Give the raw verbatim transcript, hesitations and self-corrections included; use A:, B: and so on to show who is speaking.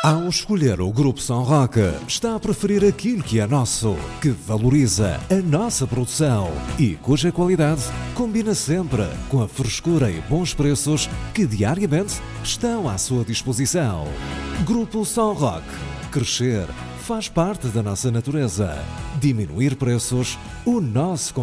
A: Ao escolher o Grupo São Roque, está a preferir aquilo que é nosso, que valoriza a nossa produção e cuja qualidade combina sempre com a frescura e bons preços que diariamente estão à sua disposição. Grupo São Roque. Crescer faz parte da nossa natureza. Diminuir preços, o nosso